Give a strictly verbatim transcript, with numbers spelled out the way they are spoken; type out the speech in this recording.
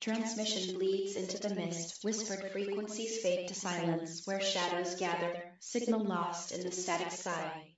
Transmission bleeds into the mist, whispered frequencies fade to silence where shadows gather, signal lost in the static sky.